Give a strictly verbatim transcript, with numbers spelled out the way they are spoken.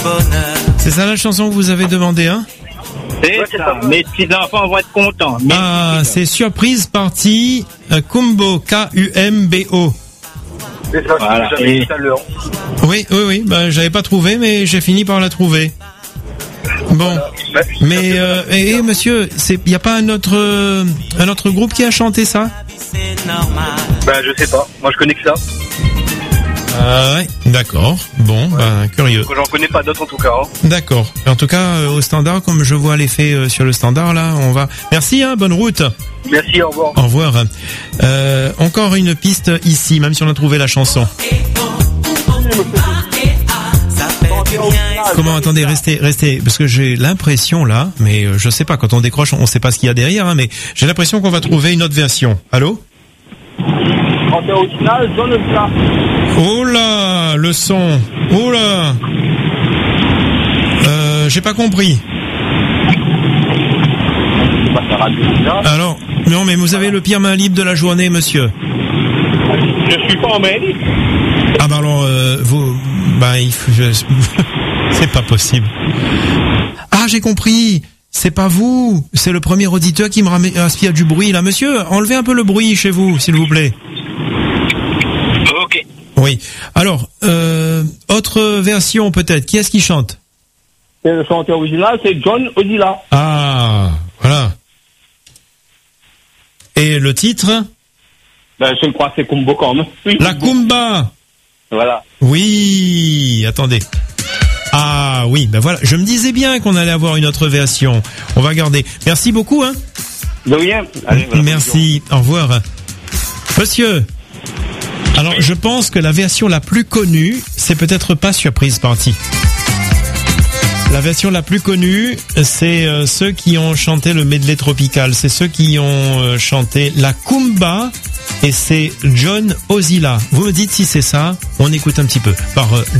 C'est ça la chanson que vous avez demandé, hein? C'est ouais, ça, mes petits-enfants vont être contents. Mes ah, c'est Surprise Party, euh, Kumbo, K U M B O. C'est ça, voilà. Que j'avais Et... tout à l'heure. Oui, oui, oui, bah, j'avais pas trouvé, mais j'ai fini par la trouver. Bon, voilà. mais euh, et, et monsieur, c'est, y a pas un autre, euh, un autre groupe qui a chanté ça? Ben je sais pas, moi je connais que ça. Ah ouais, d'accord. Bon, ouais. ben curieux. J'en connais pas d'autres en tout cas. Hein. D'accord. En tout cas, euh, au standard, comme je vois l'effet euh, sur le standard là, on va. Merci, hein, bonne route. Merci, au revoir. Au revoir. Euh, encore une piste ici, même si on a trouvé la chanson. Comment, attendez, restez, restez, parce que j'ai l'impression là, mais euh, je sais pas, quand on décroche, on sait pas ce qu'il y a derrière, hein, mais j'ai l'impression qu'on va trouver une autre version. Allô? Original, John Ozila. Oh là, le son. Oh là. Euh, j'ai pas compris. Alors, non, mais vous avez le pire main libre de la journée, monsieur. Je suis pas en main libre. Ah bah alors, euh, vous, bah il faut, je... c'est pas possible. Ah, j'ai compris. C'est pas vous. C'est le premier auditeur qui me ramène, aspire du bruit là, monsieur. Enlevez un peu le bruit chez vous, s'il vous plaît. Ok. Oui. Alors, euh, autre version peut-être. Qui est-ce qui chante? Et le chanteur original, c'est John Ozila. Ah, voilà. Et le titre? Ben, je crois que c'est Kumbo comme. Oui, La Kumba. Voilà. Oui, attendez. Ah oui, ben voilà. Je me disais bien qu'on allait avoir une autre version. On va garder. Merci beaucoup, hein. De rien. Allez, voilà. Merci. Au revoir. Monsieur. Alors, je pense que la version la plus connue, c'est peut-être pas Surprise Party. La version la plus connue, c'est euh, ceux qui ont chanté le medley tropical. C'est ceux qui ont euh, chanté la Kumba et c'est John Ozila. Vous me dites si c'est ça. On écoute un petit peu par euh,